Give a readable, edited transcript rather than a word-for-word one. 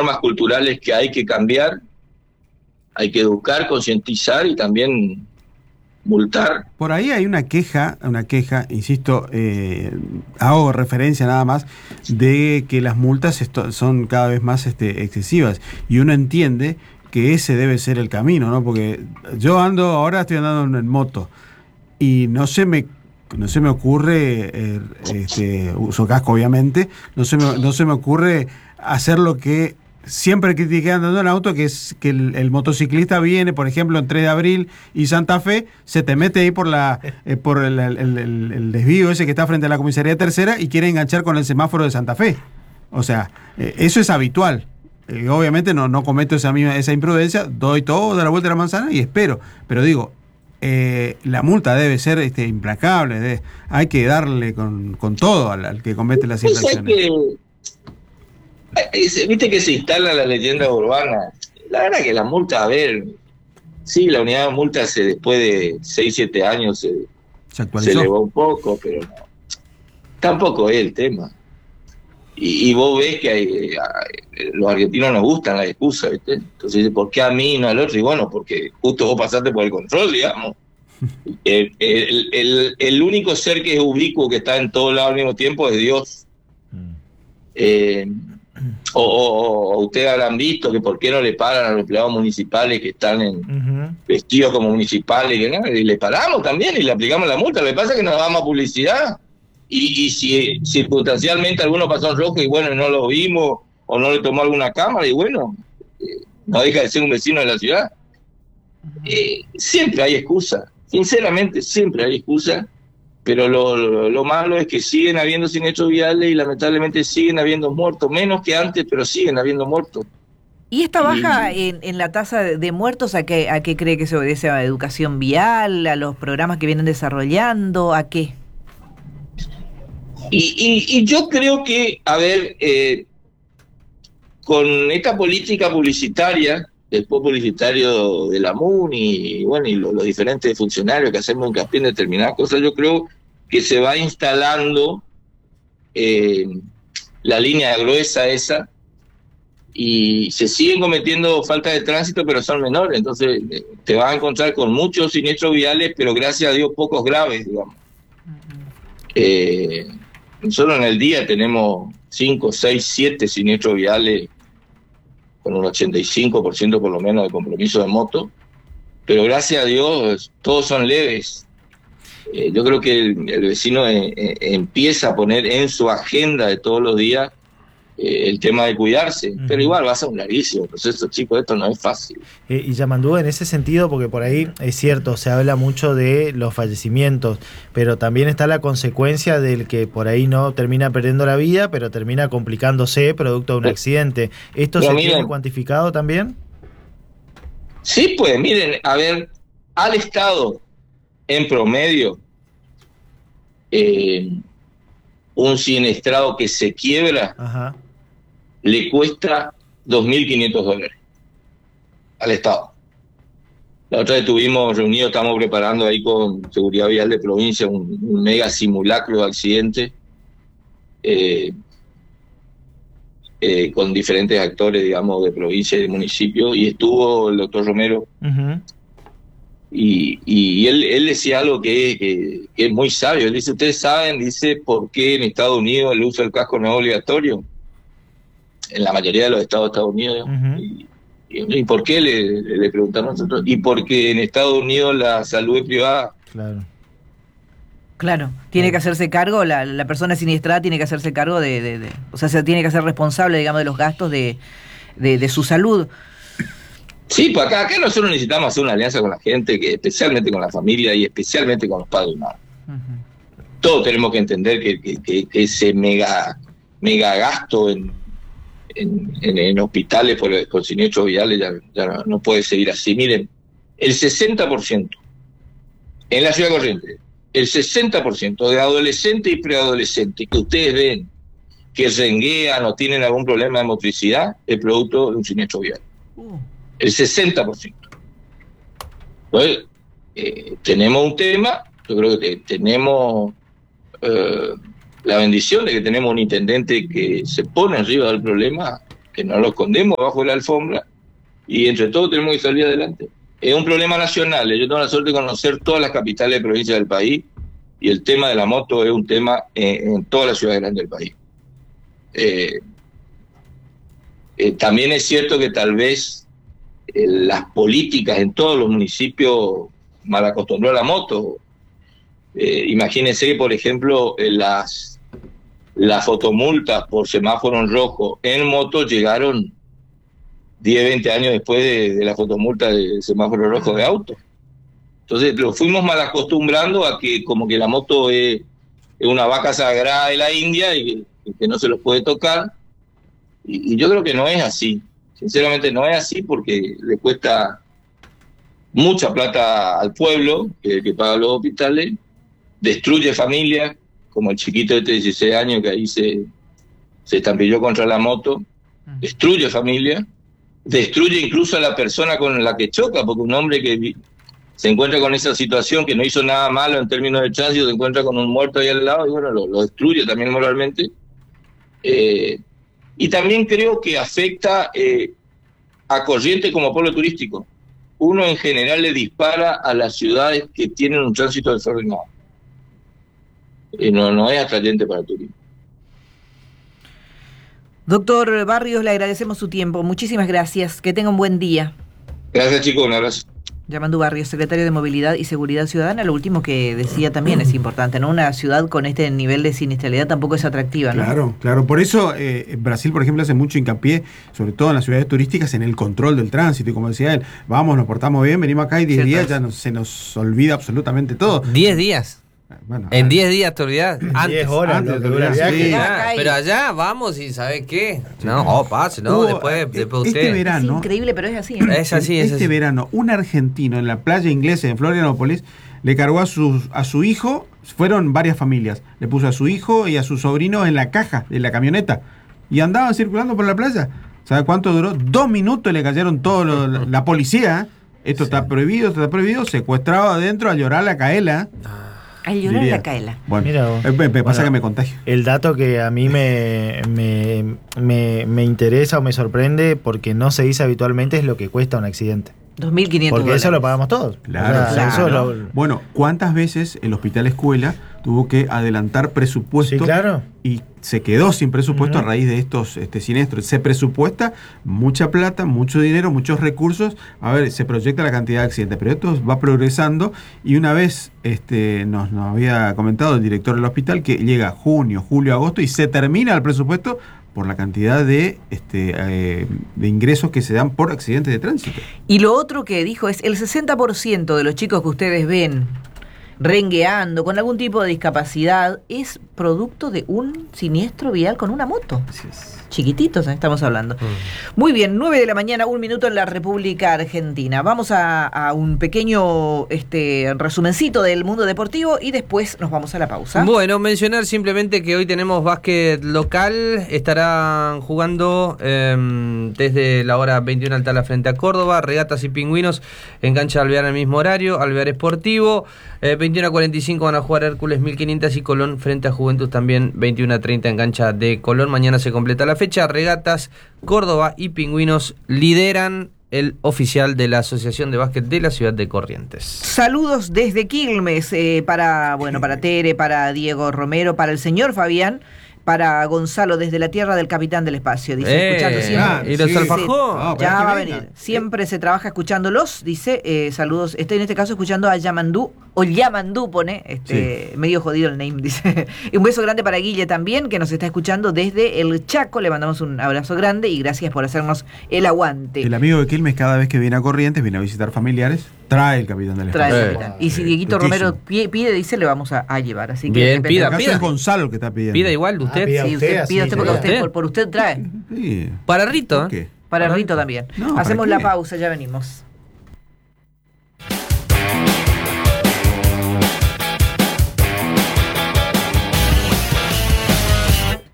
normas culturales que hay que cambiar, hay que educar, concientizar y también multar. Por ahí hay una queja, insisto, hago referencia nada más, de que las multas son cada vez más excesivas, y uno entiende que ese debe ser el camino, ¿no? Porque yo ahora estoy andando en moto, y no se me ocurre, uso casco obviamente, no se me ocurre hacer lo que siempre critiqué andando en auto, que es que el motociclista viene, por ejemplo, en 3 de abril y Santa Fe, se te mete ahí por el desvío ese que está frente a la comisaría tercera y quiere enganchar con el semáforo de Santa Fe. O sea, eso es habitual. Obviamente no cometo esa imprudencia, doy toda la vuelta a la manzana y espero. Pero digo, la multa debe ser implacable, hay que darle con todo al que comete las infracciones. Viste que se instala la leyenda urbana. La verdad que la multa, a ver, sí, la unidad de multa después de 6-7 años se elevó un poco, pero no, tampoco es el tema. Y vos ves que los argentinos nos gustan las excusas, ¿viste? Entonces, ¿por qué a mí no al otro? Y bueno, porque justo vos pasaste por el control, digamos. El único ser que es ubicuo, que está en todos lados al mismo tiempo, es Dios. O ustedes habrán visto que por qué no le pagan a los empleados municipales que están vestidos como municipales, y le paramos también y le aplicamos la multa. Lo que pasa es que nos damos publicidad, y si circunstancialmente alguno pasó en rojo y bueno, no lo vimos o no le tomó alguna cámara, y bueno, no deja de ser un vecino de la ciudad. Siempre hay excusa, sinceramente siempre hay excusa. Pero lo malo es que siguen habiendo siniestros viales y lamentablemente siguen habiendo muertos, menos que antes, pero siguen habiendo muertos. ¿Y esta baja en la tasa de muertos a qué cree que se obedece? ¿A educación vial, a los programas que vienen desarrollando, a qué? Y yo creo que, a ver, con esta política publicitaria, el spot publicitario de la MUNI, y bueno, y los diferentes funcionarios que hacemos hincapié en determinadas cosas, yo creo que se va instalando la línea gruesa esa, y se siguen cometiendo faltas de tránsito, pero son menores. Entonces te vas a encontrar con muchos siniestros viales, pero gracias a Dios pocos graves, digamos. Solo en el día tenemos 5, 6, 7 siniestros viales con un 85% por lo menos de compromiso de moto, pero gracias a Dios todos son leves. Yo creo que el vecino empieza a poner en su agenda de todos los días el tema de cuidarse, pero igual va a ser un larguísimo proceso, chicos, esto no es fácil. Y Yamandú, en ese sentido, porque por ahí es cierto, se habla mucho de los fallecimientos, pero también está la consecuencia del que por ahí no termina perdiendo la vida, pero termina complicándose producto de un accidente. ¿Esto se tiene cuantificado también? Sí, pues miren, a ver, al Estado en promedio, un siniestrado que se quiebra le cuesta $2.500 al Estado. La otra vez estuvimos reunidos, estamos preparando ahí con Seguridad Vial de Provincia un mega simulacro de accidente con diferentes actores, digamos, de provincia y de municipio, y estuvo el doctor Romero. Y él decía algo que es muy sabio. Él dice, ustedes saben, dice, por qué en Estados Unidos el uso del casco no es obligatorio, en la mayoría de los estados de Estados Unidos. ¿Y por qué? Le preguntaron nosotros. Y porque en Estados Unidos la salud es privada. Claro, tiene que hacerse cargo, la persona siniestrada tiene que hacerse cargo o sea, se tiene que hacer responsable, digamos, de los gastos de su salud. Sí, pues acá nosotros necesitamos hacer una alianza con la gente, especialmente con la familia y especialmente con los padres y madres. Todos tenemos que entender que ese mega gasto en hospitales por siniestros viales ya no puede seguir así. Miren, el 60% en la ciudad Corrientes, el 60% de adolescentes y preadolescentes que ustedes ven que renguean o tienen algún problema de motricidad es producto de un siniestro vial. El 60%. Entonces, tenemos un tema, yo creo que tenemos la bendición de que tenemos un intendente que se pone arriba del problema, que no lo escondemos bajo la alfombra, y entre todos tenemos que salir adelante. Es un problema nacional. Yo tengo la suerte de conocer todas las capitales de provincias del país, y el tema de la moto es un tema en todas las ciudades grandes del país. También es cierto que tal vez las políticas en todos los municipios mal acostumbró a la moto. Imagínense que, por ejemplo, las fotomultas por semáforo en rojo en moto llegaron 10, 20 años después de la fotomulta del semáforo rojo de auto. Entonces lo fuimos mal acostumbrando a que como que la moto es una vaca sagrada de la India y que no se los puede tocar. Y yo creo que no es así. Sinceramente no es así, porque le cuesta mucha plata al pueblo que paga los hospitales, destruye familias, como el chiquito de 16 años que ahí se estampilló contra la moto, destruye familias, destruye incluso a la persona con la que choca, porque un hombre que se encuentra con esa situación, que no hizo nada malo en términos de tránsito, se encuentra con un muerto ahí al lado, y bueno, lo destruye también moralmente. Y también creo que afecta a Corrientes como polo turístico. Uno en general le dispara a las ciudades que tienen un tránsito desordenado. No es atrayente para el turismo. Doctor Barrios, le agradecemos su tiempo. Muchísimas gracias. Que tenga un buen día. Gracias, chicos. Un abrazo. Yamandu Barrios, secretario de Movilidad y Seguridad Ciudadana. Lo último que decía también es importante, ¿no? Una ciudad con este nivel de siniestralidad tampoco es atractiva, ¿no? Claro. Por eso Brasil, por ejemplo, hace mucho hincapié, sobre todo en las ciudades turísticas, en el control del tránsito. Y como decía él, vamos, nos portamos bien, venimos acá y 10 días ya se nos olvida absolutamente todo. 10 días. Bueno, en 10 días te olvidás. 10 horas antes lo que dura el viaje. sí. Pero allá vamos y ¿sabes qué? No, pase, ¿no? Después usted. Este verano, es increíble, pero es así. Es así, es este así. verano, un argentino en la playa inglesa en Florianópolis le cargó a su hijo, fueron varias familias, le puso a su hijo y a su sobrino en la caja de la camioneta y andaban circulando por la playa. ¿Sabe cuánto duró? 2 minutos le cayeron todos la policía. Esto está prohibido, secuestrado adentro a llorar la caela. Al llorar la caela. Bueno, mira vos. me pasa que me contagio. El dato que a mí me interesa o me sorprende, porque no se dice habitualmente, es lo que cuesta un accidente. 2.500 Porque dólares. eso lo pagamos todos. Claro. Eso Bueno, ¿cuántas veces el hospital escuela tuvo que adelantar presupuesto? Sí, claro. Y se quedó sin presupuesto a raíz de estos siniestros. Se presupuesta mucha plata, mucho dinero, muchos recursos. A ver, se proyecta la cantidad de accidentes, pero esto va progresando. Y una vez nos había comentado el director del hospital que llega junio, julio, agosto y se termina el presupuesto por la cantidad de ingresos que se dan por accidentes de tránsito. Y lo otro que dijo es, el 60% de los chicos que ustedes ven rengueando con algún tipo de discapacidad es producto de un siniestro vial con una moto. Así es. Chiquititos, estamos hablando. Muy bien, 9 de la mañana, 1 minuto en la República Argentina. Vamos a un pequeño resumencito del mundo deportivo y después nos vamos a la pausa. Bueno, mencionar simplemente que hoy tenemos básquet local. Estarán jugando desde la hora 21 al Tala frente a Córdoba. Regatas y Pingüinos en cancha de Alvear al mismo horario. Alvear Esportivo. 21 a 45 van a jugar Hércules 1500 y Colón frente a Juventus también 21 a 30 en cancha de Colón. Mañana se completa la fecha. Regatas, Córdoba y Pingüinos lideran el oficial de la Asociación de Básquet de la Ciudad de Corrientes. Saludos desde Quilmes para Tere, para Diego Romero, para el señor Fabián, para Gonzalo desde la tierra del capitán del espacio, dice, escuchando siempre. ¿Y los alfajó? Ya va a venir. Siempre se trabaja escuchándolos, dice, saludos. Estoy en este caso escuchando a Yamandú, o Yamandú pone, medio jodido el name, dice. Y un beso grande para Guille también, que nos está escuchando desde el Chaco. Le mandamos un abrazo grande y gracias por hacernos el aguante. El amigo de Quilmes, cada vez que viene a Corrientes, viene a visitar familiares, trae el capitán del espacio. Trae el capitán. Y si Dieguito Romero pide, dice, le vamos a llevar. Así que bien, pida. Es Gonzalo el que está pidiendo. Pida igual de usted. Sí, usted pida porque por usted trae. Sí. Para Rito. ¿Por qué? Para Rito también. No, Hacemos ¿para la qué? pausa, ya venimos.